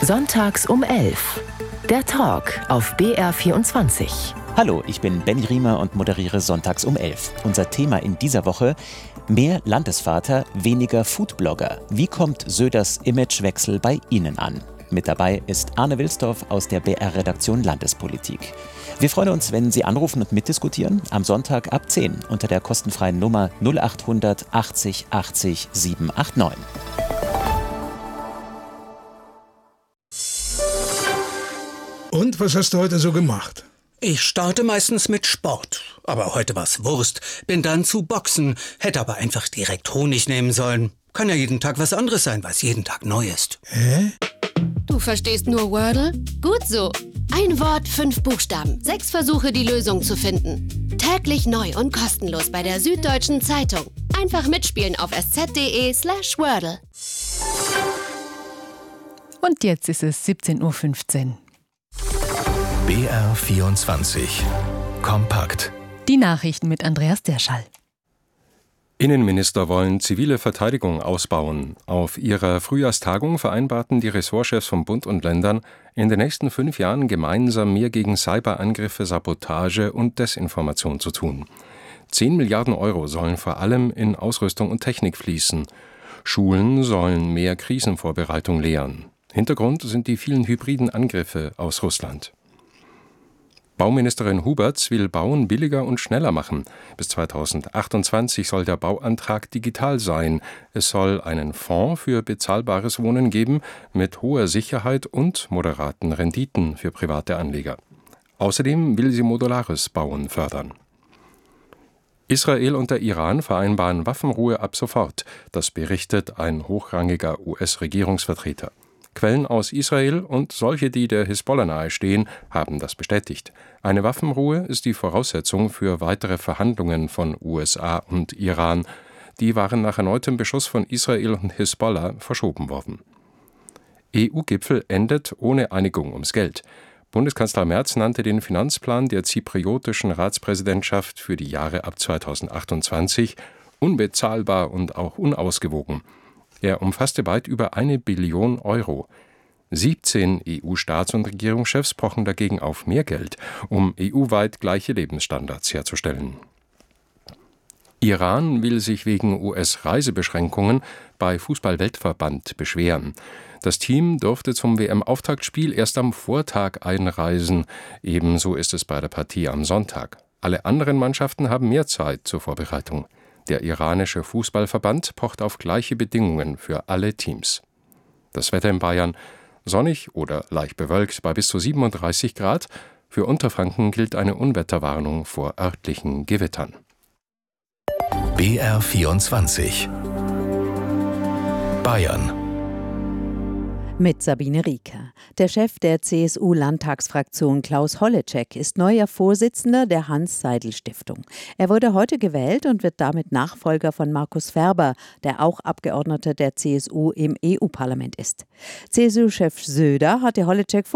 Sonntags um 11. Der Talk auf BR24. Hallo, ich bin Benny Riemer und moderiere Sonntags um 11. Unser Thema in dieser Woche: mehr Landesvater, weniger Foodblogger. Wie kommt Söders Imagewechsel bei Ihnen an? Mit dabei ist Arne Wilsdorf aus der BR-Redaktion Landespolitik. Wir freuen uns, wenn Sie anrufen und mitdiskutieren. Am Sonntag ab 10 unter der kostenfreien Nummer 0800 80 80 789. Und was hast du heute so gemacht? Ich starte meistens mit Sport. Aber heute war's Wurst. Bin dann zu Boxen. Hätte aber einfach direkt Honig nehmen sollen. Kann ja jeden Tag was anderes sein, weil es jeden Tag neu ist. Hä? Du verstehst nur Wordle? Gut so. Ein Wort, 5 Buchstaben. 6 Versuche, die Lösung zu finden. Täglich neu und kostenlos bei der Süddeutschen Zeitung. Einfach mitspielen auf sz.de/Wordle. Und jetzt ist es 17:15 Uhr. BR24 Kompakt. Die Nachrichten mit Andreas Derschall. Innenminister wollen zivile Verteidigung ausbauen. Auf ihrer Frühjahrstagung vereinbarten die Ressortchefs von Bund und Ländern, in den nächsten 5 Jahren gemeinsam mehr gegen Cyberangriffe, Sabotage und Desinformation zu tun. 10 Milliarden Euro sollen vor allem in Ausrüstung und Technik fließen. Schulen sollen mehr Krisenvorbereitung lehren. Hintergrund sind die vielen hybriden Angriffe aus Russland. Bauministerin Huberts will Bauen billiger und schneller machen. Bis 2028 soll der Bauantrag digital sein. Es soll einen Fonds für bezahlbares Wohnen geben, mit hoher Sicherheit und moderaten Renditen für private Anleger. Außerdem will sie modulares Bauen fördern. Israel und der Iran vereinbaren Waffenruhe ab sofort. Das berichtet ein hochrangiger US-Regierungsvertreter. Quellen aus Israel und solche, die der Hisbollah nahestehen, haben das bestätigt. Eine Waffenruhe ist die Voraussetzung für weitere Verhandlungen von USA und Iran. Die waren nach erneutem Beschuss von Israel und Hisbollah verschoben worden. EU-Gipfel endet ohne Einigung ums Geld. Bundeskanzler Merz nannte den Finanzplan der zypriotischen Ratspräsidentschaft für die Jahre ab 2028 unbezahlbar und auch unausgewogen. Er umfasste weit über 1 Billion Euro. 17 EU-Staats- und Regierungschefs pochen dagegen auf mehr Geld, um EU-weit gleiche Lebensstandards herzustellen. Iran will sich wegen US-Reisebeschränkungen bei Fußball-Weltverband beschweren. Das Team durfte zum WM-Auftaktspiel erst am Vortag einreisen. Ebenso ist es bei der Partie am Sonntag. Alle anderen Mannschaften haben mehr Zeit zur Vorbereitung. Der iranische Fußballverband pocht auf gleiche Bedingungen für alle Teams. Das Wetter in Bayern: sonnig oder leicht bewölkt bei bis zu 37 Grad. Für Unterfranken gilt eine Unwetterwarnung vor örtlichen Gewittern. BR24 Bayern. Mit Sabine Rieker. Der Chef der CSU-Landtagsfraktion Klaus Holleczek ist neuer Vorsitzender der Hanns-Seidel-Stiftung. Er wurde heute gewählt und wird damit Nachfolger von Markus Ferber, der auch Abgeordneter der CSU im EU-Parlament ist. CSU-Chef Söder hatte Holleczek